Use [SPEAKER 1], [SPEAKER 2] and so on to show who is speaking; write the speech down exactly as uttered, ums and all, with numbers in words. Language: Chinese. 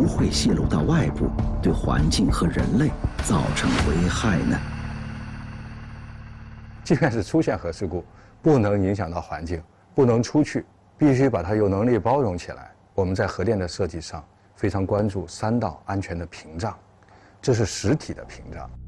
[SPEAKER 1] 不会泄露到外部，对环境和人类造成危害呢？
[SPEAKER 2] 即便是出现核事故，不能影响到环境，不能出去，必须把它有能力包容起来。我们在核电的设计上非常关注三道安全的屏障，这是实体的屏障。